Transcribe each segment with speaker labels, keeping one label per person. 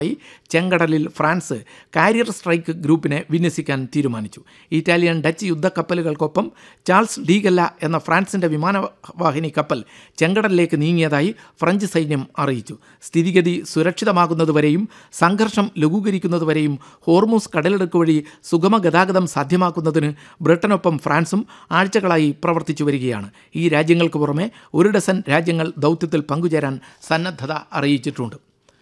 Speaker 1: ചെങ്കടലിൽ France carrier strike ഗ്രൂപ്പിനെ വിന്യസിക്കാൻ തീരുമാനിച്ചു. ഇറ്റാലിയൻ ഡച്ച് യുദ്ധക്കപ്പലുകൾക്കൊപ്പം ചാൾസ് ഡീഗല്ല എന്ന ഫ്രാൻസിൻ്റെ വിമാനവാഹിനി കപ്പൽ ചെങ്കടലിലേക്ക് നീങ്ങിയതായി ഫ്രഞ്ച് സൈന്യം അറിയിച്ചു. സ്ഥിതിഗതി സുരക്ഷിതമാകുന്നതുവരെയും സംഘർഷം ലഘൂകരിക്കുന്നതുവരെയും ഹോർമൂസ് കടലിടുക്ക് വഴി സുഗമ ഗതാഗതം സാധ്യമാക്കുന്നതിന് ബ്രിട്ടനൊപ്പം ഫ്രാൻസും ആഴ്ചകളായി പ്രവർത്തിച്ചു വരികയാണ്. ഈ രാജ്യങ്ങൾക്ക് പുറമെ 1 ഡസൻ രാജ്യങ്ങൾ ദൗത്യത്തിൽ പങ്കുചേരാൻ സന്നദ്ധത അറിയിച്ചിട്ടുണ്ട്.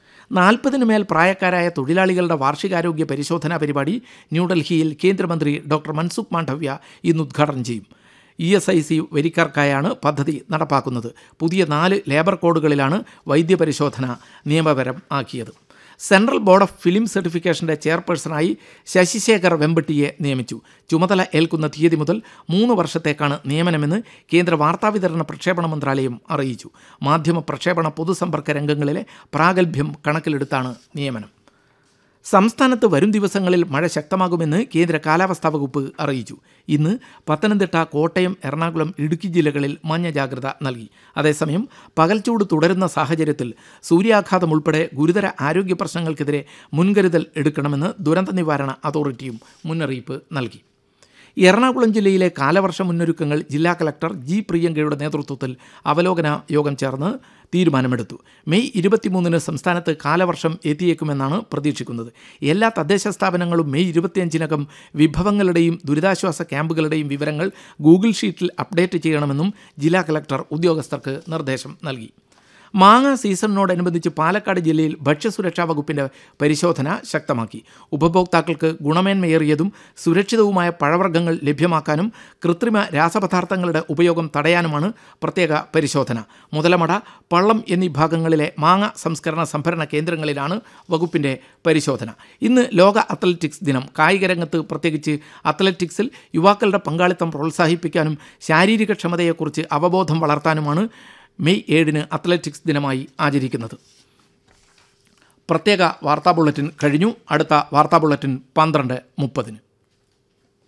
Speaker 1: 40-ന് മേൽ പ്രായക്കാരായ തൊഴിലാളികളുടെ വാർഷികാരോഗ്യ പരിശോധനാ പരിപാടി ന്യൂഡൽഹിയിൽ കേന്ദ്രമന്ത്രി ഡോക്ടർ മൻസുഖ് മാണ്ഡവ്യ ഇന്ന് ഉദ്ഘാടനം ചെയ്യും. ESIC വരിക്കാർക്കായാണ് പദ്ധതി നടപ്പാക്കുന്നത്. പുതിയ 4 ലേബർ കോഡുകളിലാണ് വൈദ്യപരിശോധന നിയമപരം ആക്കിയത്. Central board of film സർട്ടിഫിക്കേഷൻ്റെ ചെയർപേഴ്സണായി Shashi Shekhar വെമ്പട്ടിയെ നിയമിച്ചു. ചുമതല ഏൽക്കുന്ന തീയതി മുതൽ 3 വർഷത്തേക്കാണ് നിയമനമെന്ന് കേന്ദ്ര വാർത്താവിതരണ പ്രക്ഷേപണ മന്ത്രാലയം അറിയിച്ചു. മാധ്യമ പ്രക്ഷേപണ പൊതുസമ്പർക്ക രംഗങ്ങളിലെ പ്രാഗൽഭ്യം കണക്കിലെടുത്താണ് നിയമനം. സംസ്ഥാനത്ത് വരും ദിവസങ്ങളിൽ മഴ ശക്തമാകുമെന്ന് കേന്ദ്ര കാലാവസ്ഥാ വകുപ്പ് അറിയിച്ചു. ഇന്ന് പത്തനംതിട്ട, കോട്ടയം, എറണാകുളം, ഇടുക്കി ജില്ലകളിൽ മഞ്ഞ ജാഗ്രത നൽകി. അതേസമയം പകൽച്ചൂട് തുടരുന്ന സാഹചര്യത്തിൽ സൂര്യാഘാതം ഉൾപ്പെടെ ഗുരുതര ആരോഗ്യ പ്രശ്നങ്ങൾക്കെതിരെ മുൻകരുതൽ എടുക്കണമെന്ന് ദുരന്ത നിവാരണ അതോറിറ്റിയും മുന്നറിയിപ്പ് നൽകി. എറണാകുളം ജില്ലയിലെ കാലവർഷ മുന്നൊരുക്കങ്ങൾ ജില്ലാ കളക്ടർ G. പ്രിയങ്കയുടെ നേതൃത്വത്തിൽ അവലോകന യോഗം ചേർന്ന് തീരുമാനമെടുത്തു. മെയ് 23-ന് സംസ്ഥാനത്ത് കാലവർഷം എത്തിയേക്കുമെന്നാണ് പ്രതീക്ഷിക്കുന്നത്. എല്ലാ തദ്ദേശ സ്ഥാപനങ്ങളും മെയ് 25-നകം വിഭവങ്ങളുടെയും ദുരിതാശ്വാസ ക്യാമ്പുകളുടെയും വിവരങ്ങൾ ഗൂഗിൾ ഷീറ്റിൽ അപ്ഡേറ്റ് ചെയ്യണമെന്നും ജില്ലാ കളക്ടർ ഉദ്യോഗസ്ഥർക്ക് നിർദ്ദേശം നൽകി. മാങ്ങ സീസണിനോടനുബന്ധിച്ച് പാലക്കാട് ജില്ലയിൽ ഭക്ഷ്യസുരക്ഷാ വകുപ്പിൻ്റെ പരിശോധന ശക്തമാക്കി. ഉപഭോക്താക്കൾക്ക് ഗുണമേന്മയേറിയതും സുരക്ഷിതവുമായ പഴവർഗ്ഗങ്ങൾ ലഭ്യമാക്കാനും കൃത്രിമ രാസപദാർത്ഥങ്ങളുടെ ഉപയോഗം തടയാനുമാണ് പ്രത്യേക പരിശോധന. മുതലമട, പള്ളം എന്നീ ഭാഗങ്ങളിലെ മാങ്ങ സംസ്കരണ സംഭരണ കേന്ദ്രങ്ങളിലാണ് വകുപ്പിൻ്റെ പരിശോധന. ഇന്ന് ലോക അത്ലറ്റിക്സ് ദിനം. കായികരംഗത്ത് പ്രത്യേകിച്ച് അത്ലറ്റിക്സിൽ യുവാക്കളുടെ പങ്കാളിത്തം പ്രോത്സാഹിപ്പിക്കാനും ശാരീരിക ക്ഷമതയെക്കുറിച്ച് അവബോധം വളർത്താനുമാണ് മെയ് 7-ന് അത്ലറ്റിക്സ് ദിനമായി ആചരിക്കുന്നത്. പ്രത്യേക വാർത്താ ബുള്ളറ്റിൻ കഴിഞ്ഞു. അടുത്ത വാർത്താ ബുള്ളറ്റിൻ 12:30-ന്.